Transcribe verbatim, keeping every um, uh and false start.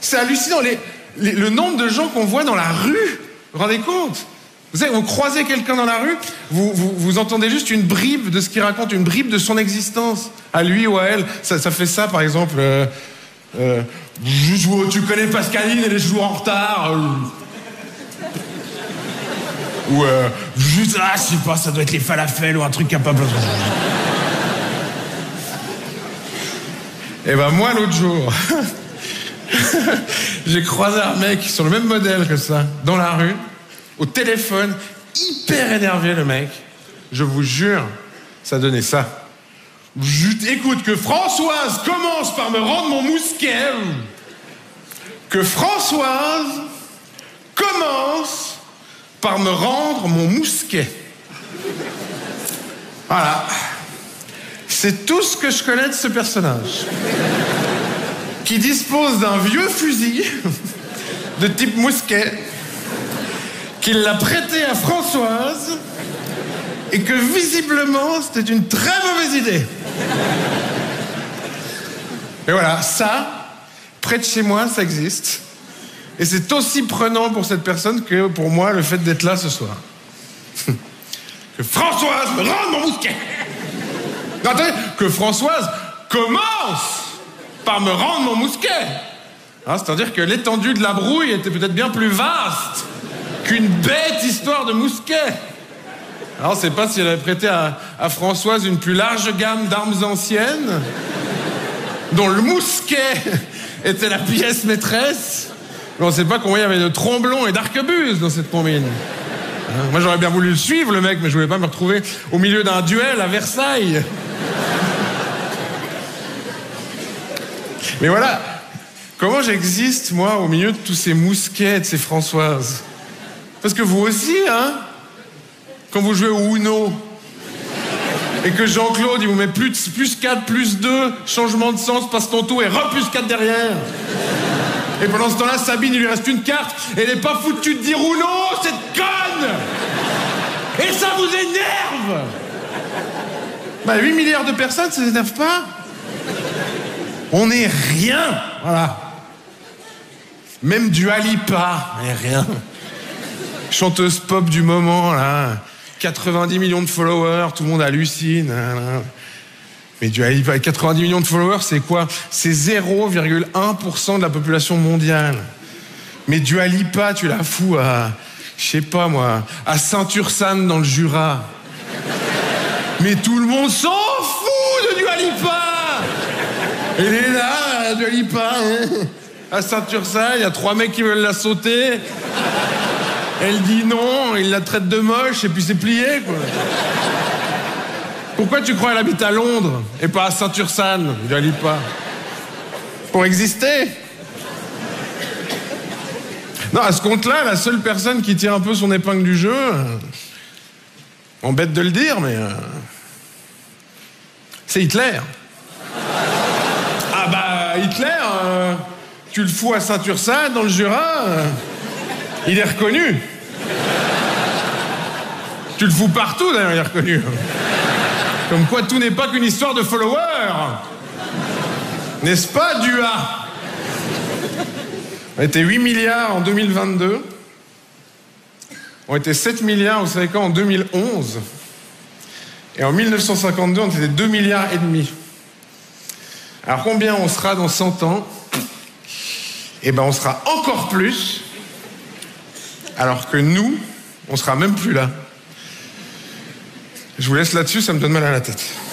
C'est hallucinant, les, les, le nombre de gens qu'on voit dans la rue. Vous vous rendez compte? Vous savez, vous croisez quelqu'un dans la rue, vous, vous, vous entendez juste une bribe de ce qu'il raconte, une bribe de son existence, à lui ou à elle. Ça, ça fait ça, par exemple, euh, euh, tu connais Pascaline, elle est toujours en retard. Euh, ou euh, juste, ah, je sais pas, ça doit être les falafels ou un truc capable. Et ben moi, l'autre jour, j'ai croisé un mec sur le même modèle que ça, dans la rue, au téléphone, hyper énervé le mec. Je vous jure, ça donnait ça. Je, écoute, que Françoise commence par me rendre mon mousquet. Que Françoise commence par me rendre mon mousquet. Voilà. C'est tout ce que je connais de ce personnage. Qui dispose d'un vieux fusil de type mousquet, qu'il l'a prêté à Françoise et que visiblement c'était une très mauvaise idée. Et voilà, ça, près de chez moi, ça existe. Et c'est aussi prenant pour cette personne que pour moi le fait d'être là ce soir. Que Françoise me rende mon mousquet. Non, attendez, que Françoise commence par me rendre mon mousquet. Hein, c'est-à-dire que l'étendue de la brouille était peut-être bien plus vaste qu'une bête histoire de mousquet. Alors, on ne sait pas si elle avait prêté à, à Françoise une plus large gamme d'armes anciennes, dont le mousquet était la pièce maîtresse. Mais on ne sait pas combien il y avait de tromblons et d'arquebuses dans cette combine. Hein, moi, j'aurais bien voulu le suivre, le mec, mais je ne voulais pas me retrouver au milieu d'un duel à Versailles. Mais voilà, comment j'existe, moi, au milieu de tous ces mousquets, de ces Françoises? Parce que vous aussi, hein, quand vous jouez au Uno, et que Jean-Claude, il vous met plus, plus quatre, plus deux, changement de sens, passe ton tour, et re plus quatre derrière. Et pendant ce temps-là, Sabine, il lui reste une carte, et elle n'est pas foutue de dire Uno, cette conne. Et ça vous énerve. Bah, huit milliards de personnes, ça ne les énerve pas. On n'est rien, voilà. Même Dua Lipa, on n'est rien. Chanteuse pop du moment, là. quatre-vingt-dix millions de followers, tout le monde hallucine. Mais Dua Lipa, quatre-vingt-dix millions de followers, c'est quoi? C'est zéro virgule un pour cent de la population mondiale. Mais Dua Lipa, tu la fous à, je sais pas moi, à Saint-Ursanne dans le Jura. Mais tout le monde s'en fout de Dua Lipa. Elle est là, Dua Lipa, hein, à Saint-Ursanne, il y a trois mecs qui veulent la sauter. Elle dit non, il la traite de moche et puis c'est plié, quoi. Pourquoi tu crois qu'elle habite à Londres et pas à Saint-Ursanne, Dua Lipa? Pour exister. Non, à ce compte-là, la seule personne qui tire un peu son épingle du jeu, embête de le dire, mais euh, c'est Hitler. Ah bah, Hitler, euh, tu le fous à Saint-Ursanne, dans le Jura, euh, il est reconnu. Tu le fous partout, d'ailleurs, il est reconnu. Comme quoi, tout n'est pas qu'une histoire de followers. N'est-ce pas, Dua? On était huit milliards en deux mille vingt-deux. On était sept milliards, vous savez quoi, en deux mille onze. Et en mille neuf cent cinquante-deux, on était deux milliards et demi. Alors combien on sera dans cent ans? Eh ben on sera encore plus, alors que nous, on sera même plus là. Je vous laisse là-dessus, ça me donne mal à la tête.